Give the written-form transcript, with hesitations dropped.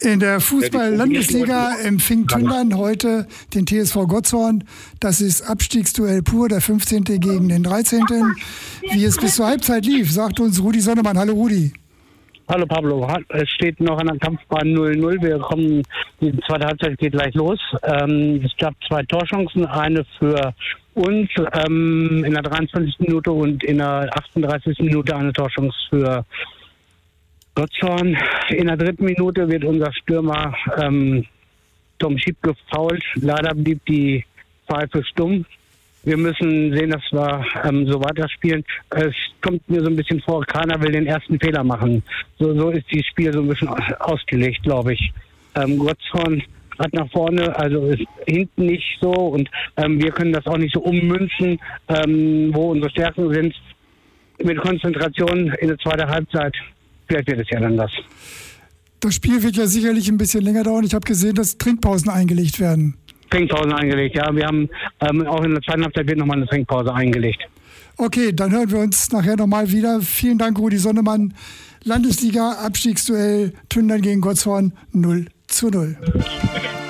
In der Fußball-Landesliga empfing Tündern heute den TSV Gotzhorn. Das ist Abstiegsduell pur, der 15. gegen den 13. Wie es bis zur Halbzeit lief, sagt uns Rudi Sonnemann. Hallo Rudi. Hallo Pablo, es steht noch an der Kampfbahn 0-0. Die zweite Halbzeit geht gleich los. Es gab 2 Torchancen, eine für uns in der 23. Minute und in der 38. Minute eine Torchance für Gotzhorn. In der 3. Minute wird unser Stürmer Tom Schieb gefoult. Leider blieb die Pfeife stumm. Wir müssen sehen, dass wir so weiterspielen. Es kommt mir so ein bisschen vor, keiner will den ersten Fehler machen. So ist das Spiel so ein bisschen ausgelegt, glaube ich. Gotzhorn hat nach vorne, also ist hinten nicht so und wir können das auch nicht so ummünzen, wo unsere Stärken sind. Mit Konzentration in der zweiten Halbzeit, vielleicht wird es ja dann das. Das Spiel wird ja sicherlich ein bisschen länger dauern. Ich habe gesehen, dass Trinkpausen eingelegt werden. Trinkpausen eingelegt, ja. Wir haben auch in der zweiten Halbzeit wird nochmal eine Trinkpause eingelegt. Okay, dann hören wir uns nachher nochmal wieder. Vielen Dank, Rudi Sonnemann. Landesliga, Abstiegsduell, Tündern gegen Gotzhorn 0-0.